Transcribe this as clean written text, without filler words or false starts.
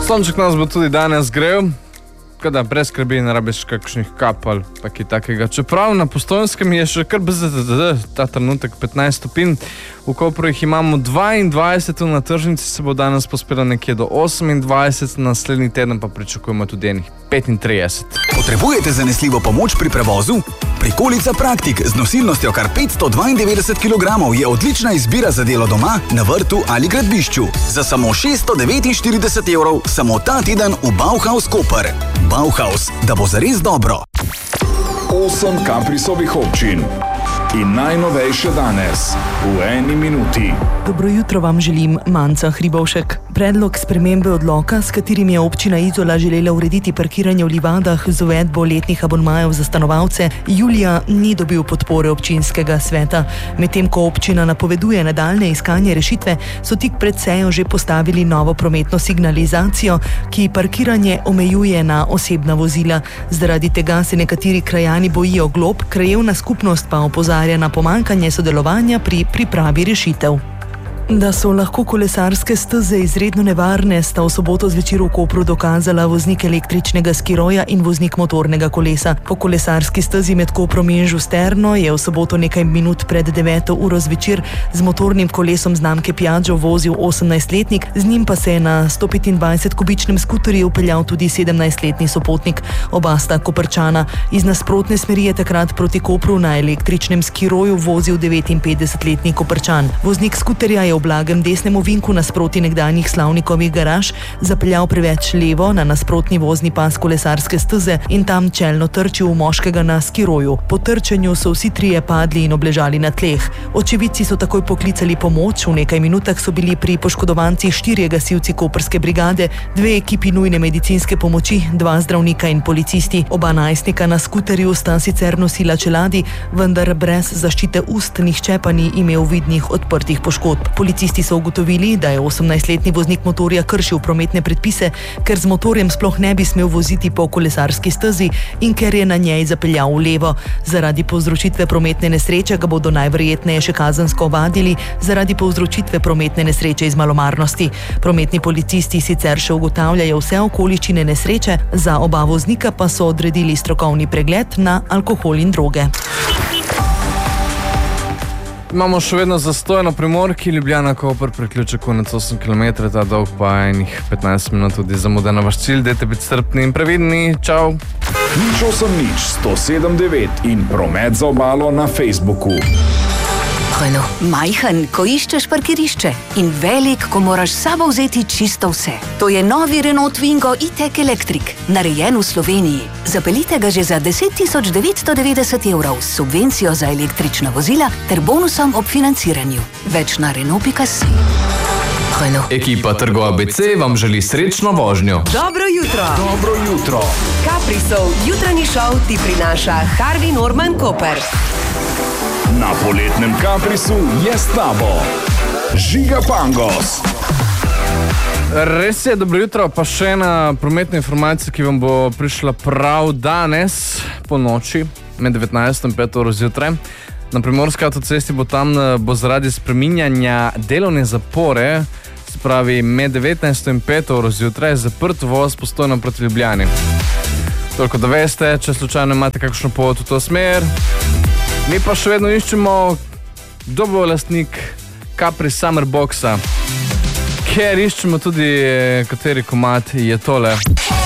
Sonček nas bo tudi danes grel, kada brez skrbi ne rabiš kakšnih kapal, pa kaj takega. Čeprav na Postojnskem je še kar ta trenutek 15 stopinj, v Kopru jih imamo 22, na tržnici se bo danes pospela nekje do 28, naslednji teden pa pričakujemo tudi enih 35. Potrebujete zanesljivo pomoč pri prevozu? Prikolica Praktik z nosilnostjo kar 592 kg je odlična izbira za delo doma, na vrtu ali gradbišču. Za samo 649 € samo ta teden v Bauhaus Koper. Bauhaus, da bo zares dobro. 8 Kaprisovih občin in najnovejše danes v 1 minuti. Dobro jutro vam želim, Manca Hribovšek. Predlog spremembe odloka, s katerim je občina Izola želela urediti parkiranje v livadah z uvedbo letnih abonmajev za stanovalce, julija ni dobil podpore občinskega sveta. Medtem ko občina napoveduje nadaljnje iskanje rešitve, so tik pred sejo že postavili novo prometno signalizacijo, ki parkiranje omejuje na osebna vozila. Zaradi tega se nekateri krajani bojijo glob, krajevna skupnost pa opozarja na pomanjkanje sodelovanja pri pripravi rešitev. Da so lahko kolesarske steze izredno nevarne, sta v soboto zvečer v Kopru dokazala voznik električnega skiroja in voznik motornega kolesa. Po kolesarski stezi med Koprom in Žusterno je v soboto nekaj minut pred 9. uro zvečer z motornim kolesom znamke Piaggio vozil 18-letnik, z njim pa se je na 125-kubičnem skuterju vpeljal tudi 17-letni sopotnik. Oba sta Koprčana. Iz nasprotne smeri je takrat proti Kopru na električnem skiroju vozil 59-letni Koprčan. Voznik skuterja je v blagem desnem ovinku nasproti nekdanjih Slavnikovih garaž zapeljal preveč levo na nasprotni vozni pas kolesarske steze in tam čelno trčil v moškega na skiroju. Po trčenju so vsi trije padli in obležali na tleh. Očividci so takoj poklicali pomoč, v nekaj minutah so bili pri poškodovancih 4 gasilci koprske brigade, 2 ekipi nujne medicinske pomoči, 2 zdravnika in policisti. Oba najstnika na skuterju sta sicer nosila čeladi, vendar brez zaščite ust, nihče pa ni imel vidnih odprtih poškodb. Policisti so ugotovili, da je 18-letni voznik motorja kršil prometne predpise, ker z motorjem sploh ne bi smel voziti po kolesarski stezi in ker je na njej zapeljal v levo. Zaradi povzročitve prometne nesreče ga bodo najverjetneje še kazensko ovadili zaradi povzročitve prometne nesreče iz malomarnosti. Prometni policisti sicer še ugotavljajo vse okoliščine nesreče, za oba voznika pa so odredili strokovni pregled na alkohol in droge. Imamo še vedno zastoj na Primorki, Ljubljana Koper, priključek konec 8 km, ta dolg pa enih 15 minut tudi zamuda na vaš cilj. Dajte biti strpni in previdni. Čau! 080 in promet za obalo na Facebooku. Majhen, ko iščeš parkirišče in velik, ko moraš s sabo vzeti čisto vse. To je novi Renault Twingo E-Tech Electric, narejen v Sloveniji. Zapeljite ga že za 10.990 € s subvencijo za električna vozila ter bonusom ob financiranju. Več na Renault.si. Ekipa Trgo ABC vam želi srečno vožnjo. Dobro jutro. Dobro jutro. Kaprisov jutranji šov ti prinaša Harvey Norman Koper. Na poletnem Kaprisu je s tabo Žiga Pangos. Res je, dobro jutro, pa še ena prometna informacija, ki vam bo prišla prav danes po noči med 19 in 5 uro zjutraj. Na Primorski avtocesti bo zaradi spreminjanja delovne zapore, se pravi med 19 in 5 uro zjutraj, zaprt voz Postojna proti Ljubljani. Toliko da veste, če slučajno imate kakšno pot v to smer. Mi pa še vedno iščemo, kdo bo lastnik Capri Summer Boxa, ker iščemo tudi, kateri komad je tole.